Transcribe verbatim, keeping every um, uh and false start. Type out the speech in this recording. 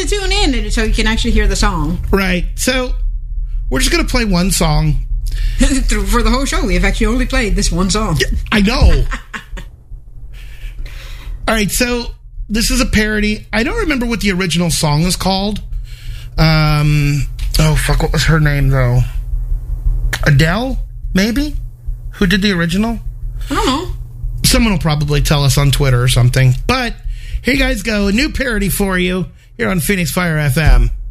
to tune in so you can actually hear the song. Right. So we're just going to play one song. For the whole show, we've actually only played this one song. Yeah, I know. All right, so this is a parody. I don't remember what the original song is called. Um, oh, fuck, what was her name, though? Adele, maybe? Who did the original? I don't know. Someone will probably tell us on Twitter or something. But here you guys go. A new parody for you here on Phoenix Fire F M.